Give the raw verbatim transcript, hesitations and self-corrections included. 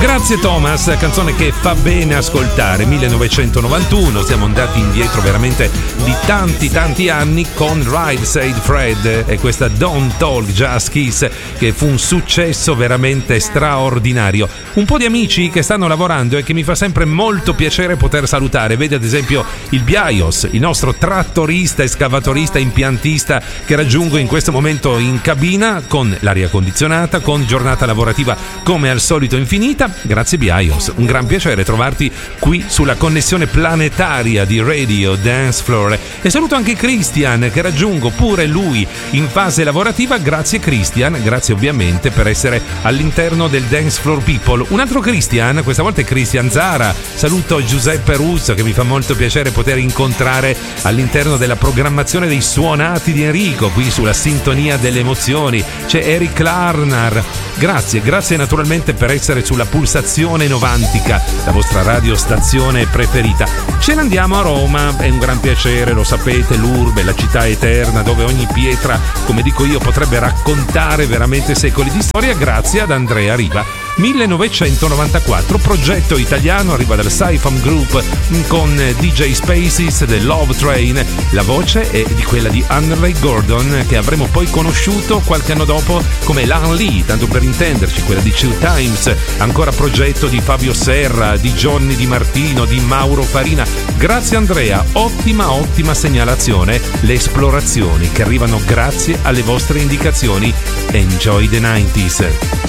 Grazie Thomas, canzone che fa bene ascoltare. millenovecentonovantuno, siamo andati indietro veramente di tanti tanti anni con Right Said Fred e questa Don't Talk Just Kiss, che fu un successo veramente straordinario. Un po' di amici che stanno lavorando e che mi fa sempre molto piacere poter salutare. Vedi ad esempio il Biaios, il nostro trattorista, escavatorista, impiantista, che raggiungo in questo momento in cabina con l'aria condizionata, con giornata lavorativa come al solito infinita. Grazie Biaios, un gran piacere trovarti qui sulla connessione planetaria di Radio Dance Floor. E saluto anche Christian, che raggiungo pure lui in fase lavorativa. Grazie Christian, grazie ovviamente per essere all'interno del Dance Floor People. Un altro Christian, questa volta è Christian Zara. Saluto Giuseppe Russo, che mi fa molto piacere poter incontrare all'interno della programmazione dei suonati di Enrico, qui sulla sintonia delle emozioni. C'è Eric Larnar. Grazie, grazie naturalmente per essere sulla pulsazione novantica, la vostra radiostazione preferita. Ce ne andiamo a Roma, è un gran piacere, lo sapete, l'urbe, la città eterna dove ogni pietra, come dico io, potrebbe raccontare veramente secoli di storia. Grazie ad Andrea Riva. millenovecentonovantaquattro, progetto italiano, arriva dal Siphon Group con D J Spaces, The Love Train. La voce è di quella di Henry Gordon, che avremo poi conosciuto qualche anno dopo come Lan Lee, tanto per intenderci, quella di Two Times. Ancora progetto di Fabio Serra, di Johnny Di Martino, di Mauro Farina. Grazie Andrea, ottima ottima segnalazione. Le esplorazioni che arrivano grazie alle vostre indicazioni. Enjoy the nineties.